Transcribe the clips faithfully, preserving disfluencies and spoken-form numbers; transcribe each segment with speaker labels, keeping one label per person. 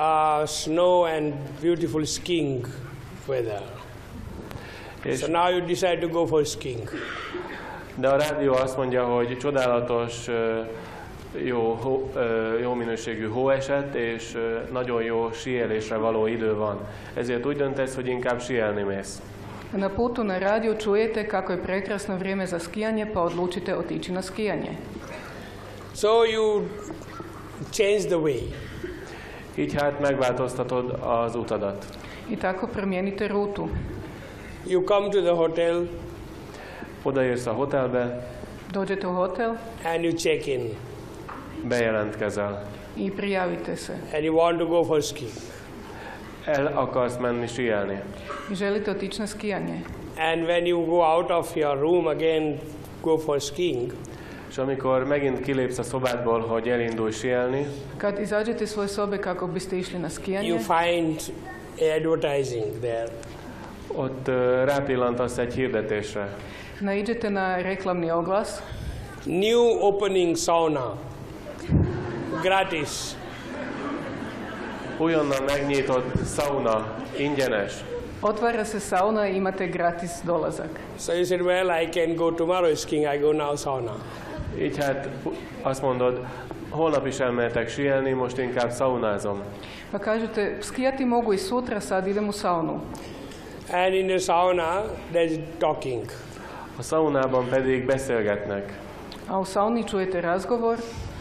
Speaker 1: uh, snow and beautiful skiing weather. So now you decide to go for skiing.
Speaker 2: De a rádió azt mondja, hogy csodálatos, jó, jó minőségű hó esett, és nagyon jó síelésre való idő van. Ezért úgy döntesz, hogy inkább síelni mész.
Speaker 3: Na putu na radiju čujete kako je prekrasno vrijeme za skijanje, pa odlučite otići na skijanje.
Speaker 1: So you change the way.
Speaker 2: Így hát megváltoztatod az utadat.
Speaker 3: I tako promijenite rutu.
Speaker 1: You come to the hotel.
Speaker 2: Odaérsz a hotelbe.
Speaker 3: Dođete u hotel.
Speaker 1: And you check in.
Speaker 2: Bejelentkezel.
Speaker 3: I prijavite se.
Speaker 1: And you want to go for skiing.
Speaker 2: El akarsz menni síelni.
Speaker 3: I želite otići na skijanje.
Speaker 1: And when you go out of your room again, go for skiing.
Speaker 2: És amikor megint kilépsz a szobádból, hogy elindulj síelni,
Speaker 3: kad izađete iz svoje sobe kako biste išli na skijanje,
Speaker 1: you find advertising there.
Speaker 2: Ott uh, rápillantasz egy hirdetésre.
Speaker 3: Naiđete na reklamni oglas.
Speaker 1: New opening sauna. Gratis.
Speaker 2: Újonnan megnyitott sauna, ingyenes.
Speaker 3: Otvara se sauna i imate gratis dolazak.
Speaker 1: So you said, well, I can go tomorrow skiing, I go now sauna.
Speaker 2: Így hát azt mondod, holnap is elmehetek síelni, most inkább saunázom.
Speaker 3: Pa kažete, skijati mogu i sutra, sad idem u saunu.
Speaker 1: And in the sauna, there's talking.
Speaker 2: A saunában pedig beszélgetnek.
Speaker 3: A u sauni čujete razgovor.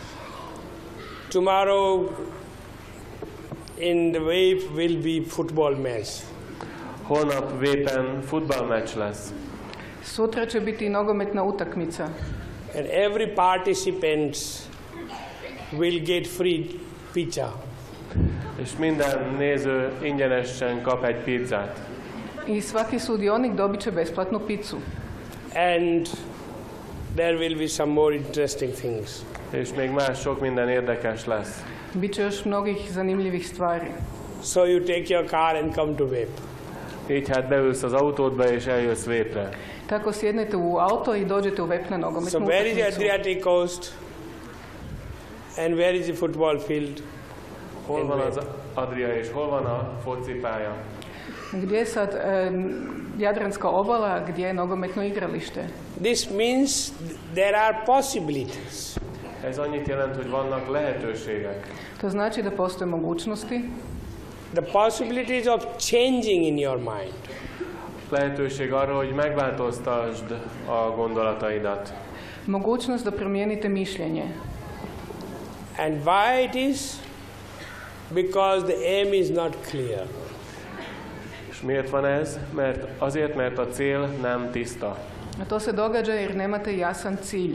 Speaker 1: Tomorrow in the wave will be football match.
Speaker 2: Holnap Vépen futballmeccs lesz.
Speaker 3: Sutra će biti nogometna utakmica.
Speaker 1: And every participant will get free pizza.
Speaker 2: És minden néző ingyenesen kap egy pizzát.
Speaker 3: I svaki sudionik dobit će besplatnu picu.
Speaker 1: And there will be some more interesting things.
Speaker 2: És még más sok minden érdekes lesz.
Speaker 3: Biće još mnogih zanimljivih stvari.
Speaker 1: So you take your car and come to Vep.
Speaker 2: Így hát beülsz az autódba és eljössz Vépre.
Speaker 3: Tako sjednete u auto i dođete u Vep na nogometnu
Speaker 1: So where is the
Speaker 3: utakmicu.
Speaker 1: Adriatic coast? And where is the football field?
Speaker 2: Hol van az Adria és hol van a focipálya?
Speaker 3: Gdje je sad e, Jadranska obala, gdje je nogometno igralište?
Speaker 1: This means there are possibilities.
Speaker 2: Ez annyit jelent, hogy vannak lehetőségek.
Speaker 3: To znači da postoje mogućnosti.
Speaker 1: The possibilities of changing in your mind.
Speaker 2: Lehetőség arra, hogy megváltoztasd a gondolataidat.
Speaker 3: Mogućnost da promijenite mišljenje.
Speaker 1: And why it is? Because the aim is not clear.
Speaker 2: És miért van ez? Mert azért, mert a cél nem tiszta.
Speaker 3: A to se događa jer nemate jasan cilj.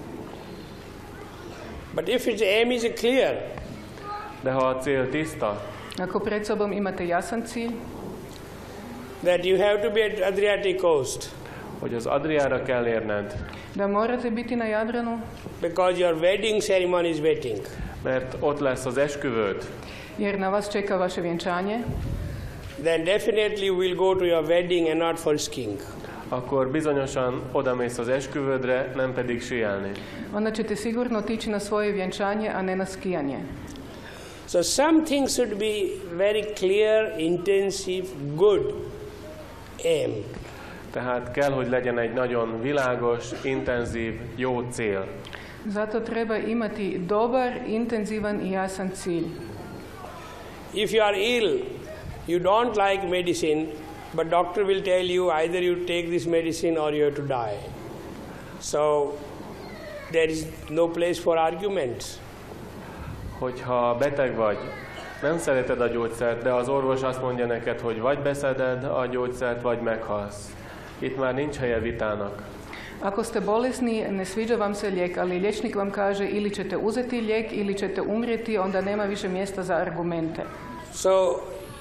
Speaker 1: But if its aim is clear,
Speaker 2: De ha a cél tiszta,
Speaker 3: Ako pred sobom imate jasan cilj,
Speaker 1: that you have to be at Adriatic coast,
Speaker 2: hogy az Adriára kell érned,
Speaker 3: da morate biti na Jadranu,
Speaker 1: because your wedding ceremony is waiting,
Speaker 2: mert ott lesz az esküvőd,
Speaker 3: jer na vas čeka vaše vjenčanje,
Speaker 1: then definitely you will go to your wedding and not for skiing.
Speaker 2: akkor bizonyosan odamész az esküvődre, nem pedig síelni.
Speaker 3: onda ćete sigurno otići na svoje vjenčanje, a ne na skijanje.
Speaker 1: So some things should be very clear, intensive, good aim.
Speaker 2: Tehát kell, hogy legyen egy nagyon világos, intenzív, jó cél.
Speaker 3: Zato treba imati dobar, intenzivan i jasan cilj.
Speaker 1: If you are ill, you don't like medicine, but doctor will tell you either you take this medicine or you have to die. So there is no place for arguments.
Speaker 2: Hogyha beteg vagy, nem szereted a gyógyszert, de az orvos azt mondja neked, hogy vagy beszeded a gyógyszert, vagy meghalsz. Itt már nincs helye vitának.
Speaker 3: Ako ste bolesni, ne sviđa vam se lijek, ali liječnik vam kaže ili ćete uzeti lijek ili ćete umrijeti, onda nema više mjesta za argumente.
Speaker 1: So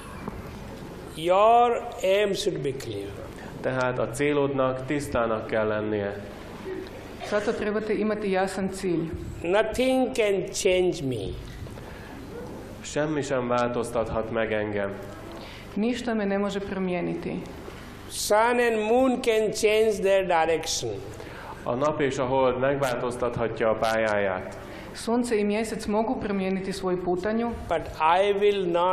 Speaker 1: your aim should be clear.
Speaker 2: Tehát a célodnak tisztának kell lennie.
Speaker 3: Zato trebate imati jasan cilj.
Speaker 1: Nothing can change me.
Speaker 2: Semmi sem változtathat meg engem.
Speaker 3: Ništa me ne može promijeniti.
Speaker 1: Sun and moon can change their direction.
Speaker 2: A nap és a hold megváltoztathatja a pályáját.
Speaker 3: Sunce i mjesec mogu promijeniti svoju putanju,
Speaker 1: But I will not